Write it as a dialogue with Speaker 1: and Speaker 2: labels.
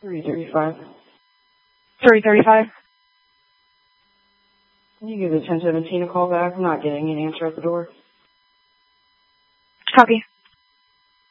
Speaker 1: 335.
Speaker 2: 335.
Speaker 1: Can you give the 1017 a call back? I'm not getting an answer at the door.
Speaker 2: Copy.